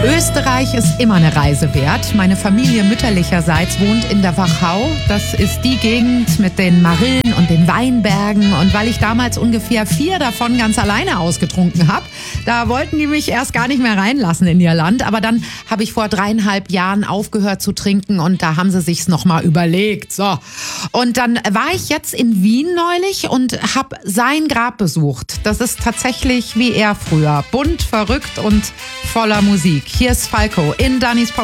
Österreich ist immer eine Reise wert. Meine Familie mütterlicherseits wohnt in der Wachau. Das ist die Gegend mit den Marillen und den Weinbergen. Und weil ich damals ungefähr 4 davon ganz alleine ausgetrunken habe, da wollten die mich erst gar nicht mehr reinlassen in ihr Land. Aber dann habe ich vor 3,5 Jahren aufgehört zu trinken und da haben sie sich's nochmal überlegt. So. Und dann war ich jetzt in Wien neulich und habe sein Grab besucht. Das ist tatsächlich wie er früher. Bunt, verrückt und voller Musik. Hier ist Falco in Dannys Pop